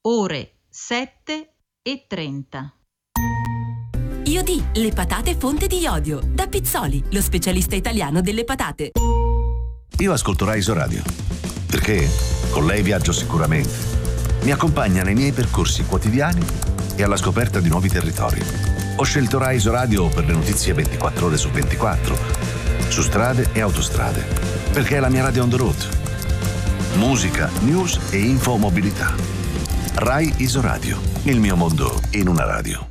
ore 7:30. IOD, le patate fonte di iodio. Da Pizzoli, lo specialista italiano delle patate. Io ascolto Rai Radio, perché con lei viaggio sicuramente. Mi accompagna nei miei percorsi quotidiani e alla scoperta di nuovi territori. Ho scelto Rai Radio per le notizie 24 ore su 24, su strade e autostrade, perché è la mia radio on the road. Musica, news e info mobilità. Rai Radio, il mio mondo in una radio.